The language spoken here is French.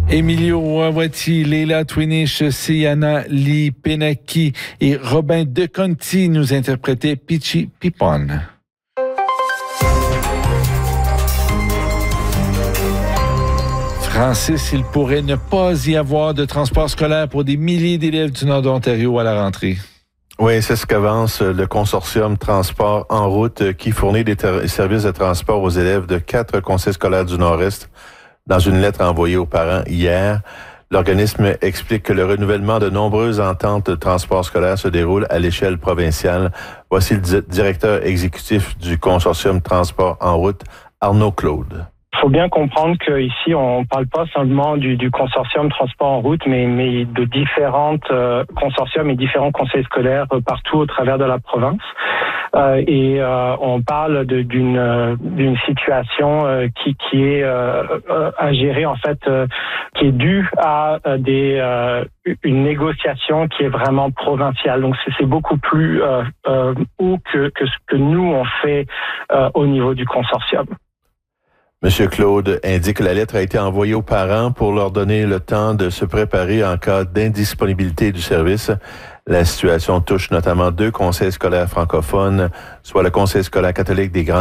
Emilio Wawati, Leila Twinish, Siana Lee Penaki et Robin De Conti nous interprétaient Pichi Pipon. Francis, il pourrait ne pas y avoir de transport scolaire pour des milliers d'élèves du nord de l'Ontario à la rentrée. Oui, c'est ce qu'avance le consortium Transport en route qui fournit des services de transport aux élèves de 4 conseils scolaires du Nord-Est. Dans une lettre envoyée aux parents hier, l'organisme explique que le renouvellement de nombreuses ententes de transport scolaire se déroule à l'échelle provinciale. Voici le directeur exécutif du consortium Transport en route, Arnaud Claude. Il faut bien comprendre qu'ici, on ne parle pas seulement du consortium Transport en route, mais de différentes consortiums et différents conseils scolaires partout au travers de la province. On parle d'une situation qui est à gérer, en fait, qui est due à une négociation qui est vraiment provinciale. Donc, c'est beaucoup plus haut que ce que nous, on fait au niveau du consortium. Monsieur Claude indique que la lettre a été envoyée aux parents pour leur donner le temps de se préparer en cas d'indisponibilité du service. La situation touche notamment 2 conseils scolaires francophones, soit le Conseil scolaire catholique des Grandes